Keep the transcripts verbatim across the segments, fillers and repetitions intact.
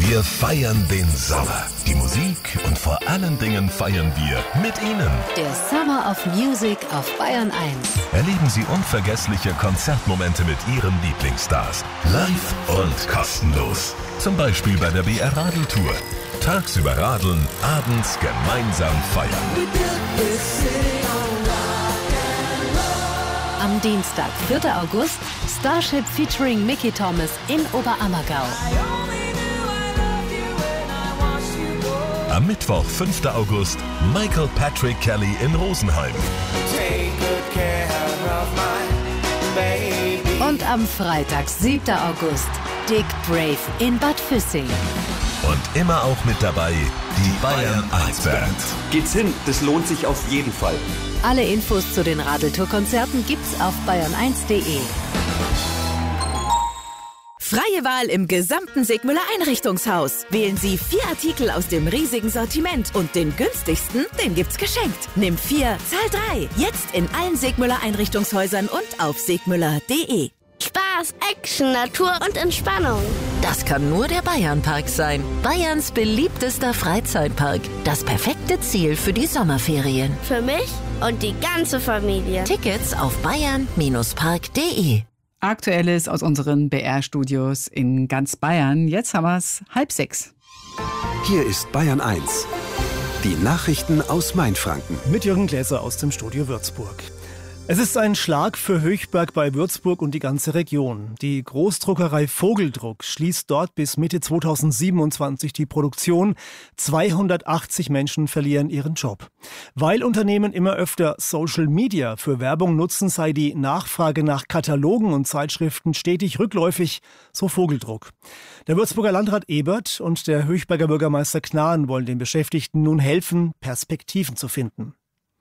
Wir feiern den Sommer. Die Musik und vor allen Dingen feiern wir mit Ihnen. Der Summer of Music auf Bayern eins. Erleben Sie unvergessliche Konzertmomente mit Ihren Lieblingsstars. Live und kostenlos. Zum Beispiel bei der B R Radeltour. Tagsüber radeln, abends gemeinsam feiern. Am Dienstag, vierter August, Starship featuring Mickey Thomas in Oberammergau. Am Mittwoch, fünfter August, Michael Patrick Kelly in Rosenheim. Und am Freitag, siebter August, Dick Brave in Bad Füssing. Und immer auch mit dabei die Bayern eins Band. Geht's hin, das lohnt sich auf jeden Fall. Alle Infos zu den Radeltour-Konzerten gibt's auf bayern eins punkt de. Freie Wahl im gesamten Segmüller Einrichtungshaus. Wählen Sie vier Artikel aus dem riesigen Sortiment und den günstigsten, den gibt's geschenkt. Nimm vier, zahl drei. Jetzt in allen Segmüller Einrichtungshäusern und auf segmüller punkt de. Spaß, Action, Natur und Entspannung. Das kann nur der Bayernpark sein. Bayerns beliebtester Freizeitpark. Das perfekte Ziel für die Sommerferien. Für mich und die ganze Familie. Tickets auf bayern Park punkt de. Aktuelles aus unseren B R-Studios in ganz Bayern. Jetzt haben wir es halb sechs. Hier ist Bayern eins. Die Nachrichten aus Mainfranken. Mit Jürgen Gläser aus dem Studio Würzburg. Es ist ein Schlag für Höchberg bei Würzburg und die ganze Region. Die Großdruckerei Vogeldruck schließt dort bis Mitte zweitausendsiebenundzwanzig die Produktion. zweihundertachtzig Menschen verlieren ihren Job. Weil Unternehmen immer öfter Social Media für Werbung nutzen, sei die Nachfrage nach Katalogen und Zeitschriften stetig rückläufig, so Vogeldruck. Der Würzburger Landrat Ebert und der Höchberger Bürgermeister Knahn wollen den Beschäftigten nun helfen, Perspektiven zu finden.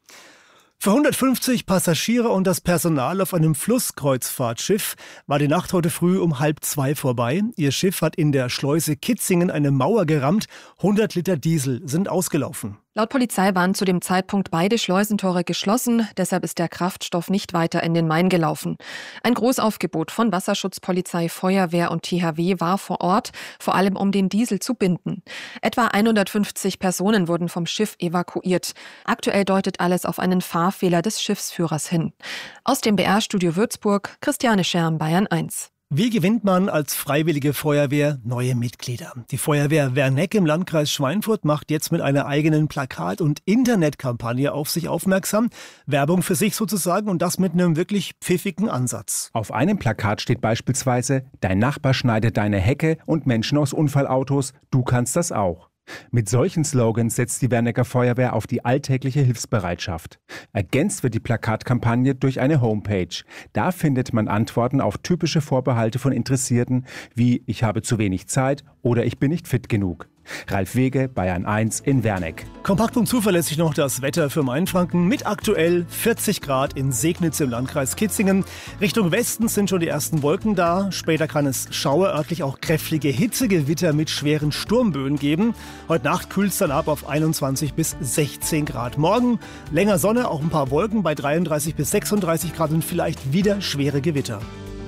Für hundertfünfzig Passagiere und das Personal auf einem Flusskreuzfahrtschiff war die Nacht heute früh um halb zwei vorbei. Ihr Schiff hat in der Schleuse Kitzingen eine Mauer gerammt. hundert Liter Diesel sind ausgelaufen. Laut Polizei waren zu dem Zeitpunkt beide Schleusentore geschlossen, deshalb ist der Kraftstoff nicht weiter in den Main gelaufen. Ein Großaufgebot von Wasserschutzpolizei, Feuerwehr und T H W war vor Ort, vor allem um den Diesel zu binden. Etwa hundertfünfzig Personen wurden vom Schiff evakuiert. Aktuell deutet alles auf einen Fahrfehler des Schiffsführers hin. Aus dem B R-Studio Würzburg, Christiane Scherm, Bayern eins. Wie gewinnt man als Freiwillige Feuerwehr neue Mitglieder? Die Feuerwehr Werneck im Landkreis Schweinfurt macht jetzt mit einer eigenen Plakat- und Internetkampagne auf sich aufmerksam. Werbung für sich sozusagen und das mit einem wirklich pfiffigen Ansatz. Auf einem Plakat steht beispielsweise: Dein Nachbar schneidet deine Hecke und Menschen aus Unfallautos, du kannst das auch. Mit solchen Slogans setzt die Wernecker Feuerwehr auf die alltägliche Hilfsbereitschaft. Ergänzt wird die Plakatkampagne durch eine Homepage. Da findet man Antworten auf typische Vorbehalte von Interessierten wie „Ich habe zu wenig Zeit" oder „Ich bin nicht fit genug". Ralf Wege, Bayern eins in Werneck. Kompakt und zuverlässig noch das Wetter für Mainfranken mit aktuell vierzig Grad in Segnitz im Landkreis Kitzingen. Richtung Westen sind schon die ersten Wolken da. Später kann es schauerörtlich auch kräftige Hitzegewitter mit schweren Sturmböen geben. Heute Nacht kühlt es dann ab auf einundzwanzig bis sechzehn Grad. Morgen länger Sonne, auch ein paar Wolken bei dreiunddreißig bis sechsunddreißig Grad und vielleicht wieder schwere Gewitter.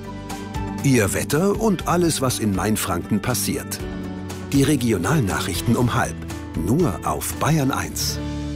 Ihr Wetter und alles, was in Mainfranken passiert. Die Regionalnachrichten um halb. Nur auf Bayern eins.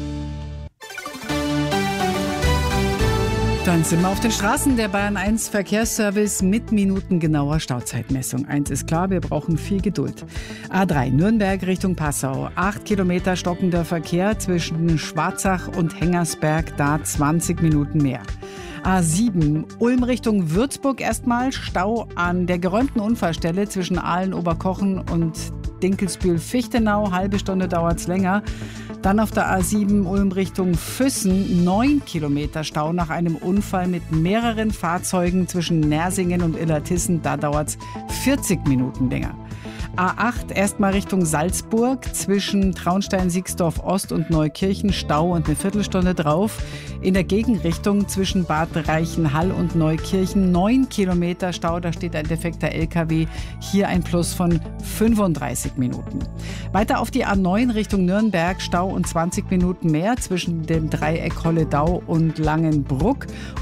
Dann sind wir auf den Straßen. Der Bayern eins Verkehrsservice mit minutengenauer Stauzeitmessung. Eins ist klar, wir brauchen viel Geduld. A drei Nürnberg Richtung Passau. Acht Kilometer stockender Verkehr zwischen Schwarzach und Hengersberg. Da zwanzig Minuten mehr. A sieben Ulm Richtung Würzburg erstmal. Stau an der geräumten Unfallstelle zwischen Aalen-Oberkochen und Dinkelsbühl-Fichtenau. Halbe Stunde dauert's länger. Dann auf der A sieben Ulm Richtung Füssen. Neun Kilometer Stau nach einem Unfall mit mehreren Fahrzeugen zwischen Nersingen und Illertissen. Da dauert's vierzig Minuten länger. A acht erstmal Richtung Salzburg, zwischen Traunstein-Siegsdorf Ost und Neukirchen Stau und eine Viertelstunde drauf. In der Gegenrichtung zwischen Bad Reichenhall und Neukirchen neun Kilometer Stau, da steht ein defekter L K W. Hier ein Plus von fünfunddreißig Minuten. Weiter auf die A neun Richtung Nürnberg, Stau und zwanzig Minuten mehr zwischen dem Dreieck Holledau und Langenbruck.